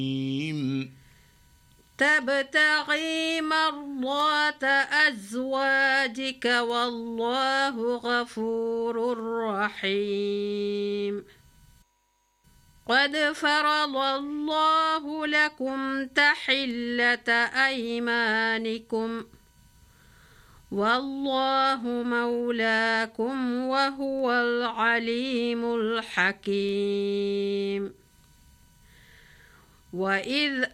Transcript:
تبتغي مرضات أزواجك والله غفور رحيم قد فرض الله لكم تحلة أيمانكم والله مولاكم وهو العليم الحكيم وإذ